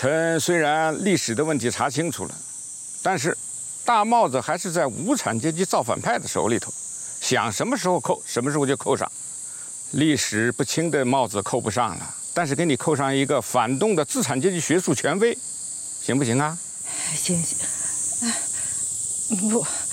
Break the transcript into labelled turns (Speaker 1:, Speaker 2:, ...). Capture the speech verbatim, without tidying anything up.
Speaker 1: 臣虽然历史的问题查清楚了，但是大帽子还是在无产阶级造反派的手里头，想什么时候扣什么时候就扣上。历史不清的帽子扣不上了，但是给你扣上一个反动的资产阶级学术权威，行不行啊？
Speaker 2: 行行，哎，不，